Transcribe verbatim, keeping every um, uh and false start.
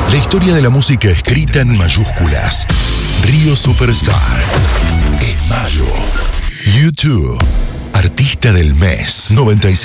La historia de la música escrita en mayúsculas. Río Superstar. En mayo. YouTube. Artista del mes. noventa y seis